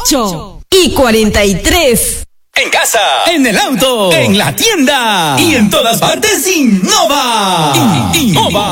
8:43. En casa, en el auto, en la tienda y en todas partes Innova. Innova.